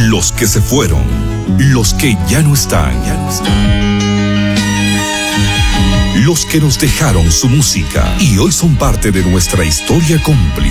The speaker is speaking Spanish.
los que se fueron, los que ya no están, los que nos dejaron su música y hoy son parte de nuestra historia cómplice.